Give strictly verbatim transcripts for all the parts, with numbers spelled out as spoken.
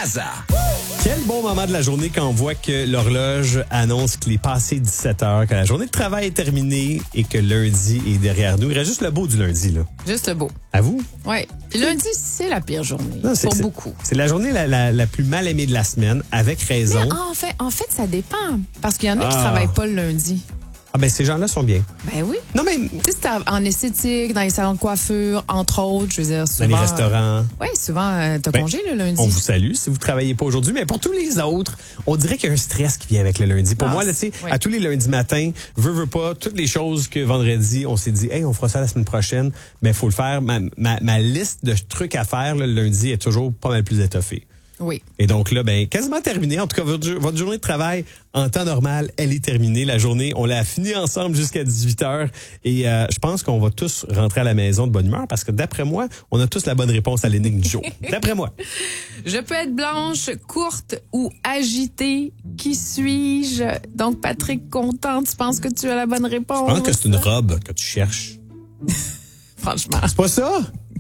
Casa. Quel bon moment de la journée quand on voit que l'horloge annonce qu'il est passé dix-sept heures, que la journée de travail est terminée et que lundi est derrière nous. Il reste juste le beau du lundi, là. Juste le beau. À vous? Oui. Puis lundi, c'est la pire journée. Non, c'est, pour c'est, beaucoup. C'est la journée la, la, la plus mal aimée de la semaine, avec raison. Mais en fait, en fait, ça dépend. Parce qu'il y en a Ah. qui travaillent pas le lundi. Ah ben ces gens-là sont bien. Ben oui. Non, mais Tu sais, c'est en esthétique, dans les salons de coiffure, entre autres, je veux dire, souvent... dans les restaurants. Oui, souvent, euh, t'as Ben, congé le lundi. On vous salue si vous travaillez pas aujourd'hui, mais pour tous les autres, on dirait qu'il y a un stress qui vient avec le lundi. Pour Ah, moi, là, tu sais, oui. à tous les lundis matins, veux, veux pas, toutes les choses que vendredi, on s'est dit, hey, on fera ça la semaine prochaine, mais faut le faire. Ma, ma, ma liste de trucs à faire, là, le lundi, est toujours pas mal plus étoffée. Oui. Et donc là, ben quasiment terminé. En tout cas, votre, votre journée de travail en temps normal, elle est terminée. La journée, on l'a finie ensemble jusqu'à dix-huit heures. Et euh, je pense qu'on va tous rentrer à la maison de bonne humeur parce que d'après moi, on a tous la bonne réponse à l'énigme du jour. D'après moi. Je peux être blanche, courte ou agitée. Qui suis-je? Donc, Patrick Contant, tu penses que tu as la bonne réponse? Je pense que c'est une robe que tu cherches. Franchement. C'est pas ça?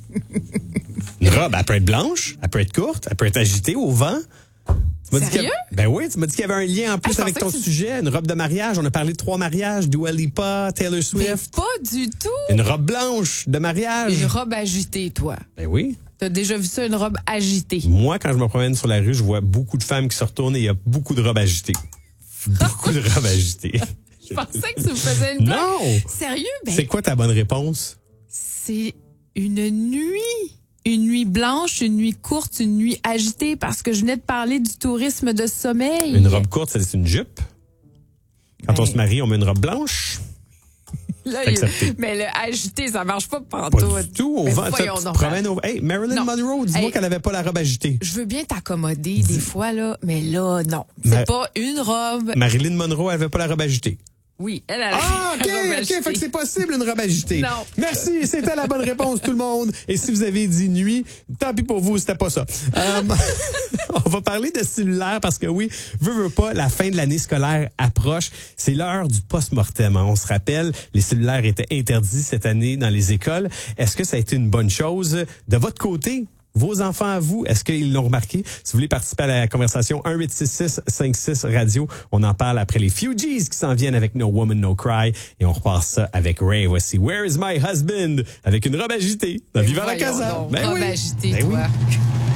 Une robe, elle peut être blanche, elle peut être courte, elle peut être agitée au vent. Tu m'as dit qu'il y Sérieux? avait- Ben oui, tu m'as dit qu'il y avait un lien en plus Ah, je avec ton pensais que sujet, une robe de mariage. On a parlé de trois mariages, Dua Lipa, Taylor Mais Swift. pas du tout. Une robe blanche de mariage. Une robe agitée, toi. Ben oui. T'as déjà vu ça, une robe agitée? Moi, quand je me promène sur la rue, je vois beaucoup de femmes qui se retournent et il y a beaucoup de robes agitées. Beaucoup de robes agitées. Je pensais que tu me faisais une blague. Non! Sérieux? Ben, C'est quoi ta bonne réponse? c'est une nuit. Une nuit blanche, une nuit courte, une nuit agitée, parce que je venais de parler du tourisme de sommeil. Une robe courte, c'est une jupe. Quand Ben- on se marie, on met une robe blanche. Là, C'est accepté. il- mais le agité, ça marche pas Pas pantoute. du tout. Au Mais vent, tu voyons tu te donc. promènes au... Hey, Marilyn Non. Monroe, dis-moi Hey. qu'elle avait pas la robe agitée. Je veux bien t'accommoder des fois, là, mais là, non. C'est Ma- pas une robe. Marilyn Monroe, elle avait pas la robe agitée. Oui, elle a Ah, OK, la robe OK, agitée. fait que c'est possible une robe agitée. Non. Merci, c'était la bonne réponse, tout le monde. Et si vous avez dit nuit, tant pis pour vous, c'était pas ça. Euh, on va parler de cellulaire parce que oui, veux, veux pas, la fin de l'année scolaire approche. C'est l'heure du post-mortem. Hein. On se rappelle, les cellulaires étaient interdits cette année dans les écoles. Est-ce que ça a été une bonne chose? De votre côté, vos enfants à vous, est-ce qu'ils l'ont remarqué? Si vous voulez participer à la conversation, un huit six six cinq six radio, on en parle après les Fugees qui s'en viennent avec No Woman, No Cry. Et on repart ça avec Ray. Voici Where is my husband? Avec une robe agitée. Dans Viva la Voyons Casa. donc, robe agitée, toi. Oui.